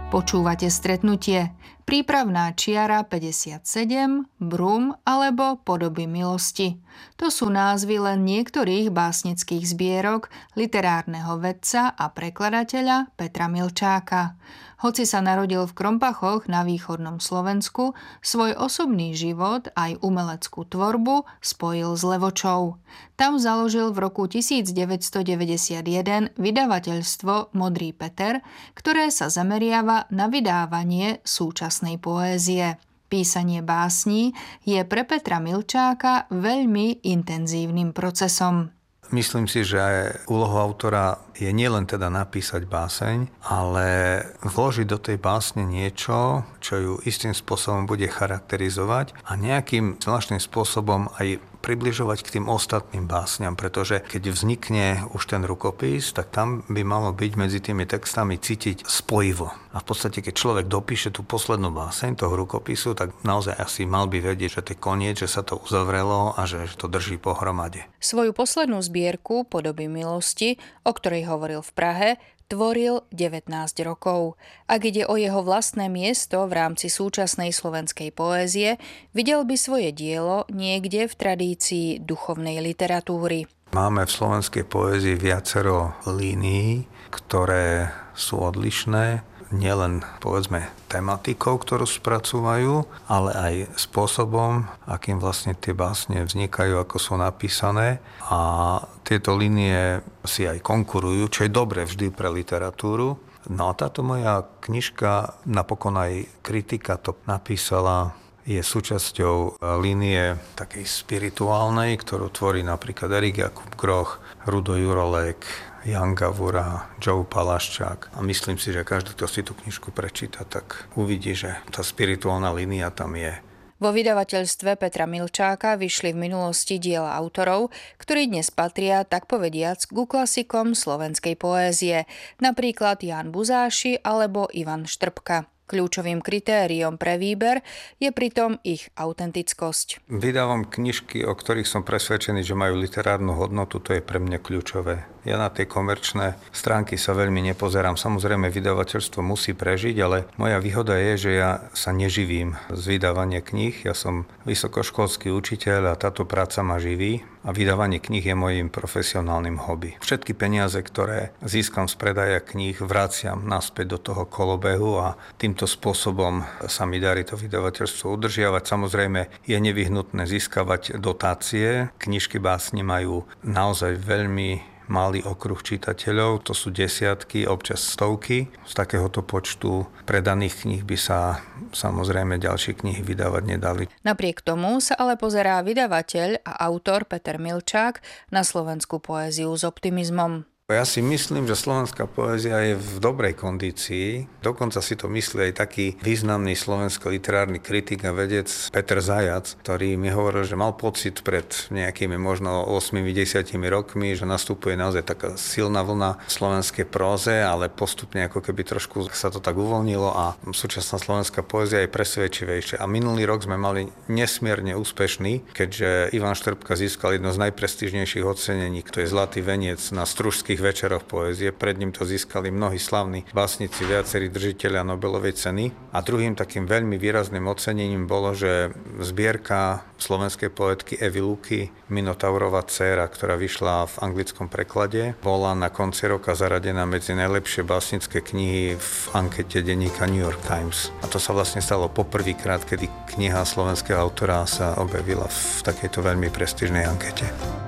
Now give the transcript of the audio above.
Počúvate Stretnutie. Prípravná čiara 57, Brum alebo Podoby milosti. To sú názvy len niektorých básnických zbierok literárneho vedca a prekladateľa Petra Milčáka. Hoci sa narodil v Krompachoch na východnom Slovensku, svoj osobný život aj umeleckú tvorbu spojil s Levočou. Tam založil v roku 1991 vydavateľstvo Modrý Peter, ktoré sa zameriava na vydávanie súčasnej poézie. Písanie básní je pre Petra Milčáka veľmi intenzívnym procesom. Myslím si, že úlohou autora je nielen teda napísať báseň, ale vložiť do tej básne niečo, čo ju istým spôsobom bude charakterizovať a nejakým zvláštnym spôsobom aj približovať k tým ostatným básňam, pretože keď vznikne už ten rukopis, tak tam by malo byť medzi tými textami cítiť spojivo. A v podstate, keď človek dopíše tú poslednú báseň toho rukopisu, tak naozaj asi mal by vedieť, že to je koniec, že sa to uzavrelo a že to drží pohromade. Svoju poslednú zbierku Podoby milosti, o ktorej hovoril v Prahe, tvoril 19 rokov. Ak ide o jeho vlastné miesto v rámci súčasnej slovenskej poézie, videl by svoje dielo niekde v tradícii duchovnej literatúry. Máme v slovenskej poézii viacero línií, ktoré sú odlišné, nielen povedzme tematikou, ktorú spracúvajú, ale aj spôsobom, akým vlastne tie básne vznikajú, ako sú napísané. A tieto línie si aj konkurujú, čo je dobre vždy pre literatúru. No a táto moja knižka, napokon aj kritika to napísala, je súčasťou línie takej spirituálnej, ktorú tvorí napríklad Erik Jakub Groch, Rudo Jurolek, Jan Gavura, Joe Palaščák. A myslím si, že každý, kto si tú knižku prečíta, tak uvidí, že tá spirituálna línia tam je. Vo vydavateľstve Petra Milčáka vyšli v minulosti diela autorov, ktorí dnes patria, tak povediac, ku klasikom slovenskej poézie, napríklad Ján Buzáši alebo Ivan Štrbka. Kľúčovým kritériom pre výber je pritom ich autentickosť. Vydávam knižky, o ktorých som presvedčený, že majú literárnu hodnotu, to je pre mňa kľúčové. Ja na tie komerčné stránky sa veľmi nepozerám. Samozrejme, vydavateľstvo musí prežiť, ale moja výhoda je, že ja sa neživím z vydávania kníh. Ja som vysokoškolský učiteľ a táto práca ma živí. A vydávanie kníh je mojím profesionálnym hobby. Všetky peniaze, ktoré získam z predaja kníh, vraciam naspäť do toho kolobehu a týmto spôsobom sa mi darí to vydavateľstvo udržiavať. Samozrejme, je nevyhnutné získavať dotácie. Knižky básne majú naozaj veľmi malý okruh čitateľov, to sú desiatky, občas stovky. Z takéhoto počtu predaných kníh by sa samozrejme ďalšie knihy vydávať nedali. Napriek tomu sa ale pozerá vydavateľ a autor Peter Milčák na slovenskú poéziu s optimizmom. Ja si myslím, že slovenská poézia je v dobrej kondícii. Dokonca si to myslí aj taký významný slovenský literárny kritik a vedec Peter Zajac, ktorý mi hovoril, že mal pocit pred nejakými možno 8-10 rokmi, že nastupuje naozaj taká silná vlna slovenskej próze, ale postupne ako keby trošku sa to tak uvoľnilo a súčasná slovenská poézia je presvedčivejšia. A minulý rok sme mali nesmierne úspešný, keďže Ivan Štrbka získal jedno z najprestížnejších ocenení, to je Zlatý veniec na Stružských večeroch poézie. Pred ním to získali mnohí slavní básnici, viacerí držitelia Nobelovej ceny. A druhým takým veľmi výrazným ocenením bolo, že zbierka slovenskej poetky Evy Luky, Minotaurová dcéra, ktorá vyšla v anglickom preklade, bola na konci roka zaradená medzi najlepšie básnické knihy v ankete denníka New York Times. A to sa vlastne stalo poprvýkrát, kedy kniha slovenského autora sa objavila v takejto veľmi prestížnej ankete.